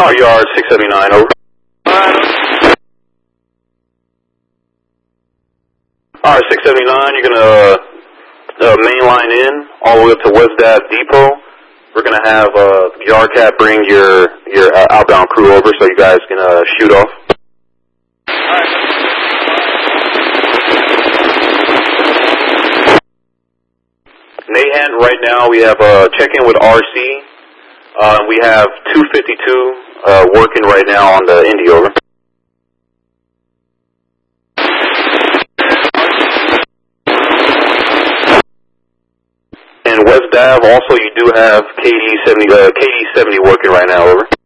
Yard 679, over. Alright, 679, you're gonna main line in all the way up to West Ave Depot. We're gonna have Yard Cat bring your outbound crew over so you guys can shoot off. Nahan, right now we have check-in with RC. We have 252 working right now on the Indy, over. And West Ave, also you do have KD 70 working right now, over.